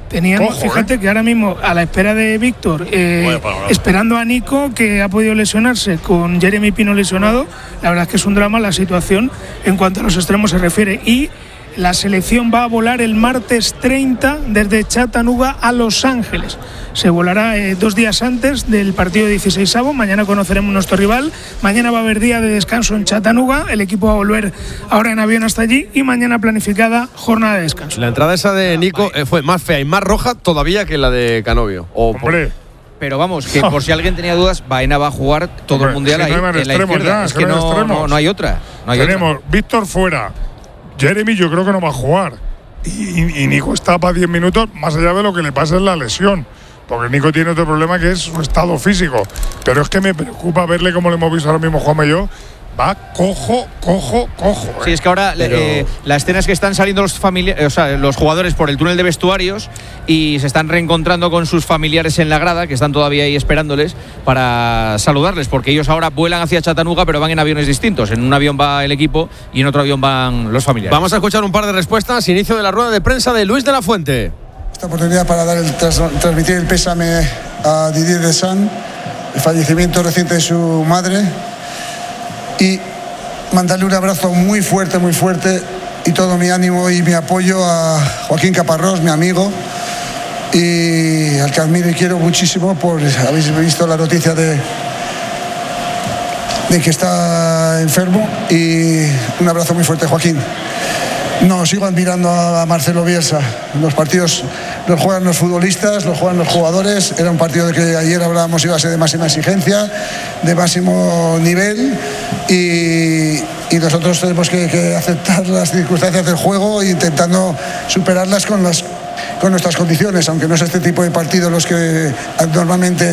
Fíjate que ahora mismo, a la espera de Víctor, esperando a Nico, que ha podido lesionarse, con Jeremy Pino lesionado, la verdad es que es un drama la situación en cuanto a los extremos se refiere. Y la selección va a volar el martes 30 desde Chattanooga a Los Ángeles. Se volará 2 días antes del partido 16avo. Mañana conoceremos nuestro rival. Mañana va a haber día de descanso en Chattanooga. El equipo va a volver ahora en avión hasta allí. Y mañana planificada jornada de descanso. La entrada esa de Nico fue más fea y más roja todavía que la de Canovio. Hombre. Pero vamos, que por si alguien tenía dudas, Baena va a jugar todo el mundial ahí, en la izquierda. Es que no hay otra. Tenemos Víctor fuera. Jeremy yo creo que no va a jugar. Y Nico está para 10 minutos, más allá de lo que le pasa en la lesión. Porque Nico tiene otro problema que es su estado físico. Pero es que me preocupa verle, como lo hemos visto ahora mismo Juanma y yo. Va cojo. Sí, es que ahora la escena es que están saliendo los jugadores por el túnel de vestuarios y se están reencontrando con sus familiares en la grada, que están todavía ahí esperándoles para saludarles, porque ellos ahora vuelan hacia Chattanooga, pero van en aviones distintos. En un avión va el equipo y en otro avión van los familiares. Vamos a escuchar un par de respuestas. Inicio de la rueda de prensa de Luis de la Fuente. Esta oportunidad para transmitir el pésame a Didier Deschamps, el fallecimiento reciente de su madre, y mandarle un abrazo muy fuerte y todo mi ánimo y mi apoyo a Joaquín Caparrós, mi amigo, y al que admiro y quiero muchísimo. Habéis visto la noticia de que está enfermo, y un abrazo muy fuerte, Joaquín. No, sigo admirando a Marcelo Bielsa. Los partidos los juegan los futbolistas, los juegan los jugadores. Era un partido de que ayer hablábamos iba a ser de máxima exigencia, de máximo nivel, y nosotros tenemos que aceptar las circunstancias del juego e intentando superarlas con nuestras condiciones, aunque no es este tipo de partidos los que normalmente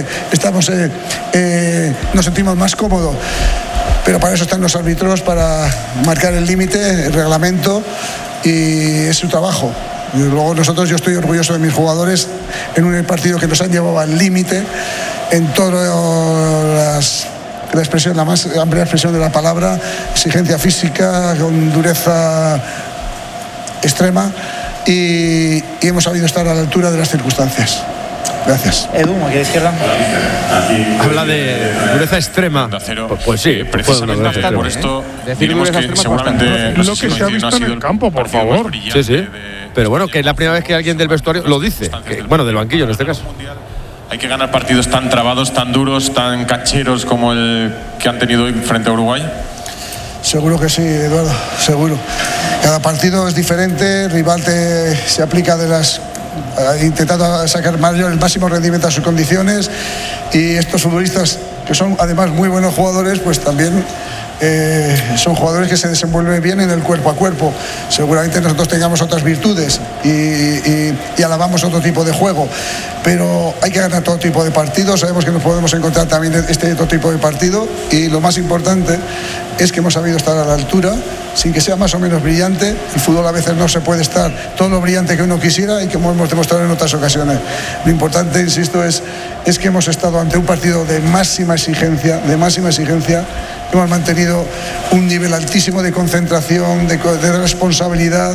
nos sentimos más cómodos. Pero para eso están los árbitros, para marcar el límite, el reglamento, y es su trabajo. Y luego yo estoy orgulloso de mis jugadores en un partido que nos han llevado al límite en todas la expresión, la más amplia expresión de la palabra, exigencia física, con dureza extrema, y hemos sabido estar a la altura de las circunstancias. Gracias. Edu, aquí a la izquierda. Habla de dureza extrema. Pues sí, precisamente por esto diremos que seguramente lo que se ha visto en el campo, por favor. Sí. Pero bueno, que es la primera vez que alguien del vestuario lo dice. Del banquillo en este caso. Hay que ganar partidos tan trabados, tan duros, tan cancheros como el que han tenido hoy frente a Uruguay. Seguro que sí, Eduardo, seguro. Cada partido es diferente, el rival se aplica intentando sacar el máximo rendimiento a sus condiciones, y estos futbolistas, que son además muy buenos jugadores, pues también son jugadores que se desenvuelven bien en el cuerpo a cuerpo. Seguramente nosotros tengamos otras virtudes y alabamos otro tipo de juego, pero hay que ganar todo tipo de partidos. Sabemos que nos podemos encontrar también este otro tipo de partido, y lo más importante es que hemos sabido estar a la altura, sin que sea más o menos brillante. El fútbol a veces no se puede estar todo lo brillante que uno quisiera, y como hemos demostrado en otras ocasiones. Lo importante, insisto, es que hemos estado ante un partido de máxima exigencia. Hemos mantenido un nivel altísimo de concentración, de responsabilidad,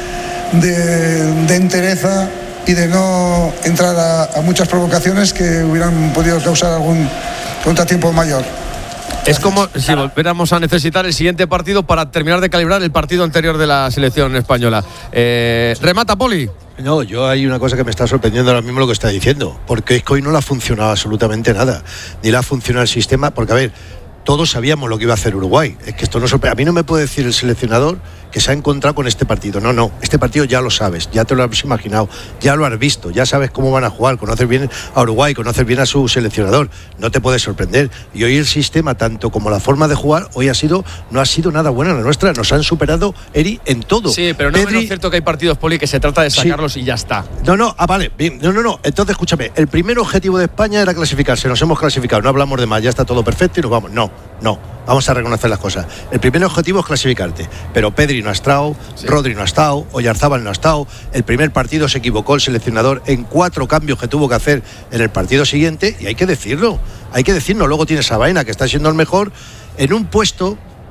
de entereza, y de no entrar a muchas provocaciones que hubieran podido causar algún contratiempo mayor. Es como si volviéramos a necesitar el siguiente partido para terminar de calibrar el partido anterior de la selección española. Remata, Poli. No, hay una cosa que me está sorprendiendo ahora mismo lo que está diciendo, porque es que hoy no le ha funcionado absolutamente nada, ni le ha funcionado el sistema, porque a ver, todos sabíamos lo que iba a hacer Uruguay. Es que esto no sorprende. A mí no me puede decir el seleccionador que se ha encontrado con este partido. No, este partido ya lo sabes, ya te lo has imaginado, ya lo has visto, ya sabes cómo van a jugar, conoces bien a Uruguay, conoces bien a su seleccionador, no te puede sorprender. Y hoy el sistema, tanto como la forma de jugar, no ha sido nada buena la nuestra. Nos han superado, Eri, en todo. Sí, pero no es menos cierto que hay partidos, Poli, que se trata de sacarlos y ya está. Vale, bien, no. Entonces, escúchame, el primer objetivo de España era clasificarse, nos hemos clasificado, no hablamos de más, ya está todo perfecto y nos vamos. No. Vamos a reconocer las cosas. El primer objetivo es clasificarte, pero Pedri no ha estado, sí. Rodri no ha estado, Oyarzábal no ha estado. El primer partido se equivocó el seleccionador en 4 cambios que tuvo que hacer en el partido siguiente, y hay que decirlo. Luego tienes a Baena, que está siendo el mejor en un puesto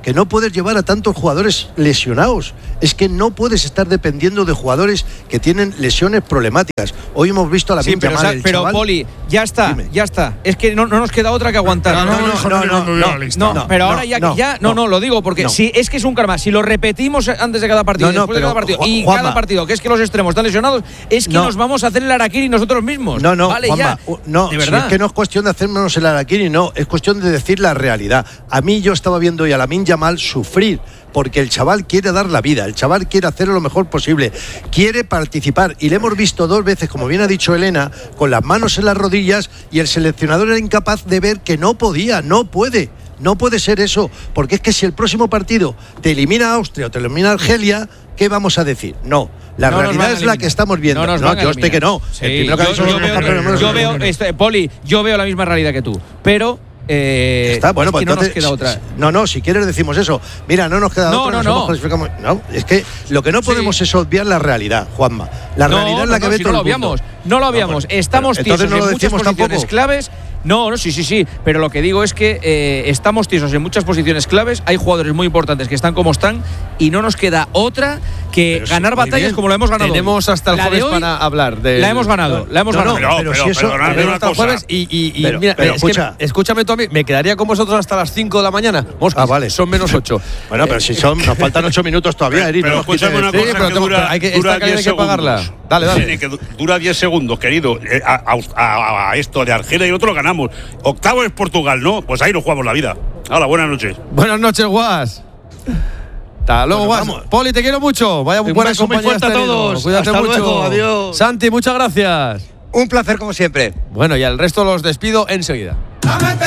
que no puedes llevar a tantos jugadores lesionados. Es que no puedes estar dependiendo de jugadores que tienen lesiones problemáticas. Hoy hemos visto a la pero Poli, ya está. Es que no nos queda otra que aguantar. No, pero ahora lo digo porque si es que es un karma. Si lo repetimos antes de cada partido, después de cada partido y Juanma, cada partido, que es que los extremos están lesionados, es que nos vamos a hacer el harakiri nosotros mismos. Vale, Juanma, de verdad. Si es que no es cuestión de hacernos el harakiri, no, es cuestión de decir la realidad. A mí yo estaba viendo hoy a Lamine Yamal sufrir, porque el chaval quiere dar la vida, el chaval quiere hacerlo lo mejor posible, quiere participar, y le hemos visto 2 veces, como bien ha dicho Elena, con las manos en las rodillas, y el seleccionador era incapaz de ver que no puede ser eso, porque es que si el próximo partido te elimina Austria o te elimina Argelia, ¿qué vamos a decir? No, la realidad es la que estamos viendo. Yo estoy que no. Sí, Poli, yo veo la misma realidad que tú, pero está bueno, pues entonces, no nos queda otra. No, si quieres decimos eso. Mira, no nos queda otra. No, es que lo que no podemos es obviar la realidad, Juanma. La realidad es la que ve todo el mundo. No lo habíamos. Estamos tiesos en muchas posiciones claves. Sí. Pero lo que digo es que estamos tiesos en muchas posiciones claves. Hay jugadores muy importantes que están como están y no nos queda otra que ganar batallas como lo hemos ganado. Tenemos hasta el jueves para hablar de. La hemos ganado. Pero si eso. Hasta el jueves escúchame tú a mí. Me quedaría con vosotros hasta las 5 de la mañana. Moscas, vale. Son menos 8. Bueno, pero si nos faltan 8 minutos todavía, Eri. Pero escúchame una cosa que dura 10 segundos. Pagarla. Dale. Que dura 10 segundos, querido. A esto de Argelia y otro lo ganamos. Octavo es Portugal, ¿no? Pues ahí nos jugamos la vida. Hola, buenas noches. Buenas noches, Guas. Hasta luego, Guas. Poli, te quiero mucho. Vaya buena compañía. A todos. Cuídate Hasta mucho. Luego, adiós. Santi, muchas gracias. Un placer como siempre. Bueno, y al resto los despido enseguida.